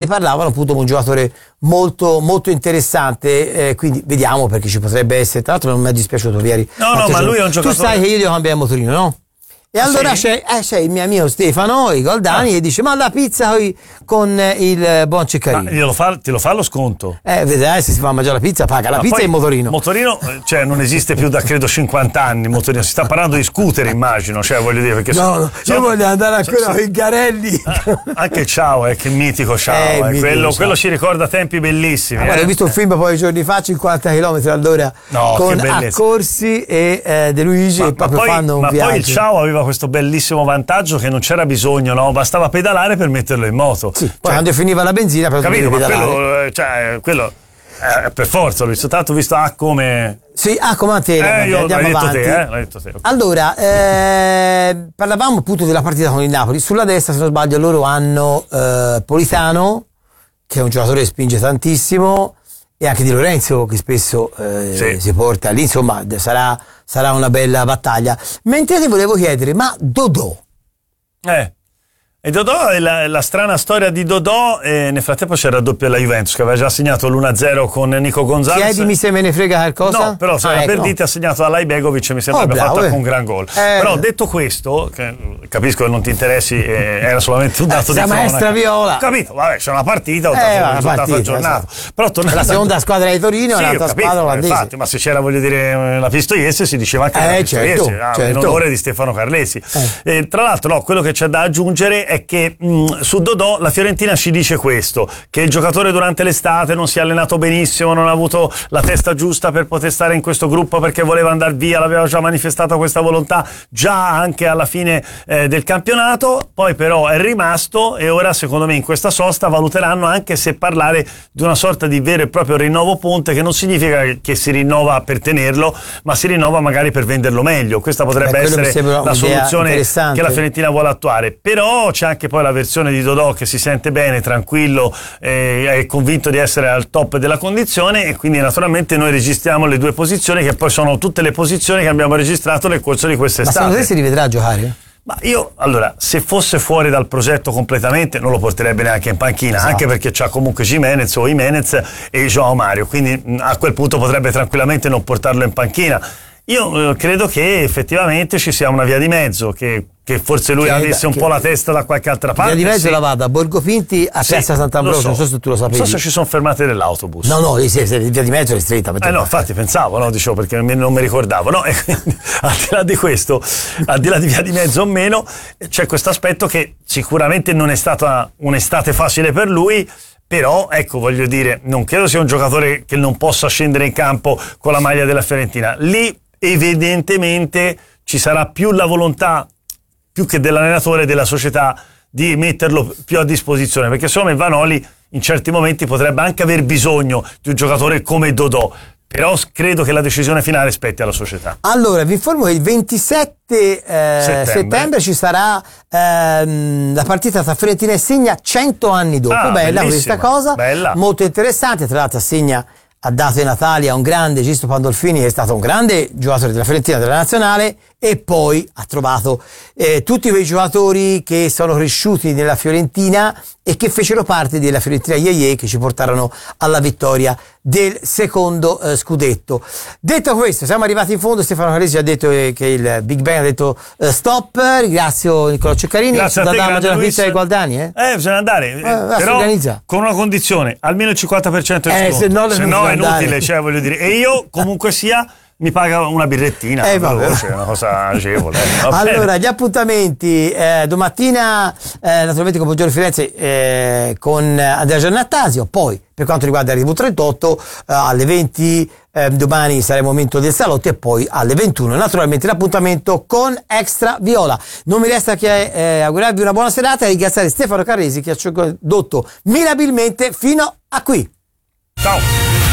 parlavano appunto di un giocatore molto molto interessante, quindi vediamo, perché ci potrebbe essere. Tra l'altro non mi è dispiaciuto ieri. No, ma lui è un giocatore. Tu sai che io devo cambiare il motorino, no? E allora c'è il mio amico Stefano, i Goldani, e dice: ma la pizza con il buon Ceccarini. Ma ti lo fa lo sconto? Vedrai, se si va a mangiare la pizza, paga la pizza e il motorino. Motorino, cioè, non esiste più da credo 50 anni. Motorino, si sta parlando di scooter, immagino. Cioè, voglio dire, perché io voglio andare ancora con i Garelli. Anche Ciao, che mitico Ciao. Quello ci ricorda tempi bellissimi. Ho visto un film poi giorni fa, 50 km all'ora, con Accorsi e De Luigi, e proprio fanno un viaggio. Ma poi il Ciao aveva questo bellissimo vantaggio che non c'era bisogno, no? Bastava pedalare per metterlo in moto. Sì, poi quando finiva la benzina, per capito, ma quello per forza, l'ho visto tanto, visto come. Sì, come a te. Andiamo avanti. L'hai detto te. Okay. Allora, parlavamo appunto della partita con il Napoli. Sulla destra, se non sbaglio, loro hanno Politano, che è un giocatore che spinge tantissimo, e anche Di Lorenzo, che spesso si porta lì. Insomma, sarà una bella battaglia. Mentre ti volevo chiedere, ma Dodò? E Dodò, la strana storia di Dodò, nel frattempo c'era il doppio alla Juventus, che aveva già segnato l'1-0 con Nico Gonzalez. Chiedimi se me ne frega qualcosa. No, però Berditi ha segnato alla Ibegovic, mi sembra abbia fatto un gran gol. Però detto questo, capisco che non ti interessi, era solamente un dato di cronaca. Maestra Viola. Capito, vabbè, c'è una partita, ho dato un risultato aggiornato. Però la seconda squadra di Torino e l'altra squadra olandese. Infatti, ma se c'era, voglio dire, la Pistoiese, si diceva anche la Pistoiese, in onore di Stefano Carlesi. Tra l'altro, quello che c'è da aggiungere è che su Dodò la Fiorentina ci dice questo, che il giocatore durante l'estate non si è allenato benissimo, non ha avuto la testa giusta per poter stare in questo gruppo, perché voleva andare via, l'aveva già manifestato questa volontà già anche alla fine del campionato, poi però è rimasto, e ora secondo me in questa sosta valuteranno anche se parlare di una sorta di vero e proprio rinnovo ponte, che non significa che si rinnova per tenerlo, ma si rinnova magari per venderlo meglio. Questa potrebbe essere la soluzione che la Fiorentina vuole attuare. Però c'è anche poi la versione di Dodò che si sente bene, tranquillo, è convinto di essere al top della condizione, e quindi naturalmente noi registriamo le due posizioni, che poi sono tutte le posizioni che abbiamo registrato nel corso di quest'estate. Ma secondo te si rivedrà a giocare? Ma io, allora, se fosse fuori dal progetto completamente, non lo porterebbe neanche in panchina, esatto. Anche perché c'ha comunque Jimenez e João Mario, quindi a quel punto potrebbe tranquillamente non portarlo in panchina. Io credo che effettivamente ci sia una via di mezzo, che forse lui avesse un po' la testa da qualche altra parte. Via di mezzo la va da Borgo Pinti a Piazza Sant'Ambrogio, non so se tu lo sapevi. Non so se ci sono fermate dell'autobus. No, via di mezzo è stretta. No, infatti pensavo, dicevo, perché non mi ricordavo. No? E quindi, al di là di questo, al di là di via di mezzo o meno, c'è questo aspetto che sicuramente non è stata un'estate facile per lui. Però, ecco, voglio dire, non credo sia un giocatore che non possa scendere in campo con la maglia della Fiorentina. Lì evidentemente ci sarà più la volontà, più che dell'allenatore, della società, di metterlo più a disposizione, perché secondo me Vanoli in certi momenti potrebbe anche aver bisogno di un giocatore come Dodò, però credo che la decisione finale spetti alla società. Allora, vi informo che il 27 settembre ci sarà la partita tra Fiorentina e Segna 100 anni dopo. Bella questa cosa, bella. Molto interessante. Tra l'altro Segna ha dato i natali a un grande Giusto Pandolfini, che è stato un grande giocatore della Fiorentina, della nazionale, e poi ha trovato tutti quei giocatori che sono cresciuti nella Fiorentina e che fecero parte della Fiorentina Ieye, che ci portarono alla vittoria del secondo scudetto. Detto questo, siamo arrivati in fondo. Stefano Carlesi ha detto che il Big Bang ha detto stop. Ringrazio Nicolò Ceccarini. Grazie a te, da mangiare la pizza ai Gualdani. Bisogna andare, però con una condizione, almeno il 50% di sconto, se no è inutile, cioè, voglio dire. E io comunque sia mi paga una birrettina, veloce, una cosa agevole. Allora, gli appuntamenti domattina naturalmente con Buongiorno Firenze con Andrea Giannattasio, poi per quanto riguarda RTV38 alle 20 domani sarà il momento del salotto, e poi alle 21 naturalmente l'appuntamento con Extra Viola. Non mi resta che augurarvi una buona serata e ringraziare Stefano Carresi, che ci ha condotto mirabilmente fino a qui. Ciao.